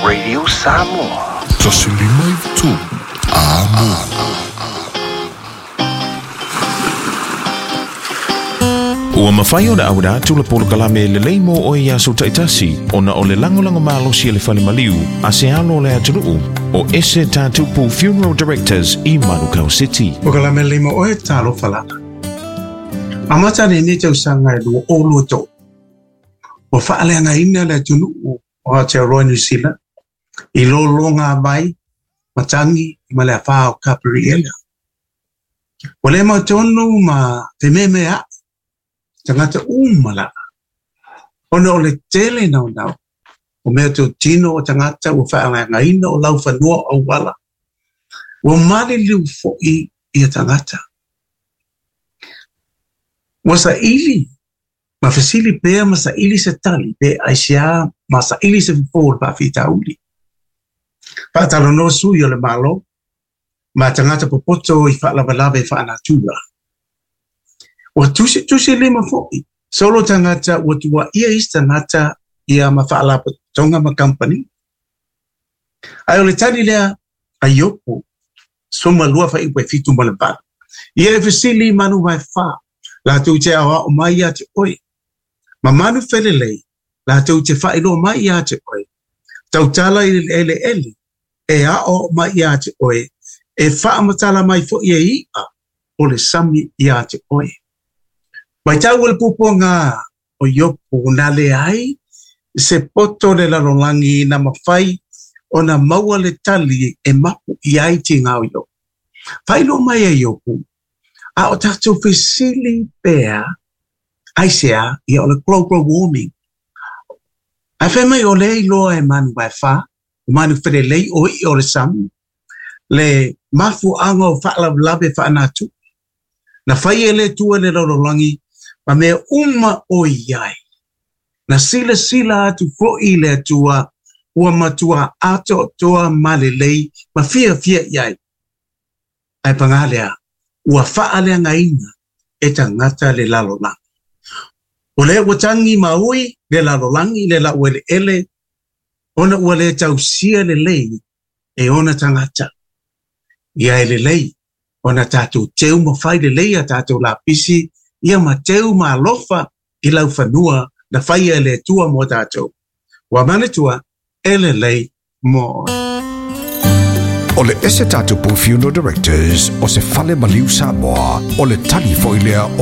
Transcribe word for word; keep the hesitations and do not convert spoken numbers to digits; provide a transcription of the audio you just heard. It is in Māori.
Radio Samoa. Tasulima tu. Amo. Ua mawhai o na aura tula polo kalame le leimo o e aso taitasi o na o le langolango malo si le whale maliu a se alo le aturuu o ese tātupu Funeral Directors i Manukau City. O kalame leimo o e talo whalaka. Amata ne ne tau sanga e lua o lua tau. O whaalea ina le aturuu o Aotearoa New Zealand i lo longa mai matangi i malea wha o Kapiri Ela. O le mautonu ma te meme a tangata umala. Ona o le tele nau nau. O mea te o tino o tangata o whaanga ina o lau whanua o wala. O mali liu fo'i i a tangata. O sa ili. Ma fasili pea ma sa ili se tali. Pe aisia ma sa ili se fōr pa fita uli. Pa talo no sui o le malo. Ma tangata popoto i whaalawalawe whaanatura. O tusi tusi lima fo'i. Solo tangata o tua ia is tangata ia ma whaalapa tonga ma company. Ai o le tani lea a yopo. Soma lua wha iwe fitu ma le bala. Ia e fasili manu mai wha. La tau te awa o mai ia te oi. Ma manu whelelei. La tau te wha ilo mai ia te oi. Tau tala i le ele ele. E a o mai ia te oi. E wha amatala mai fo ia ia. O le sami ia te oi. Mai tau le pupo ngā o yopo na le ai. Se poto le lalolangi na mawhai. O na maua le tali e mapu i ai ti ngā o yopo. Whailo mai e yopo. A o tātou whisili pēr, aisea, i o le global warming. A whemai o le iloa e manu mai wha, o manu where lei o i o le samu, le mafu anga o whaala labe whaanatu. Na whai e le tua le lorolangi, ma mea uma o iai. Na sila sila atu fo i le tua, ua matua ato toa male lei, ma fia fia iai. Ai pangalea, ua whaalea ngaina e tangata le lalolangi. O le watangi maui le lalolangi le la uele ele, ona ua le tausia le lei e ona tangata. Ia e le lei, ona tātou teu mawhai le lei a tātou la pisi, ia ma teu ma alofa i lau whanua na whaia le tua mo tātou. Wa manatua ele lei mo. O le ese tātupu Funeral Directors o se whale maliu Samoa o le tali foilea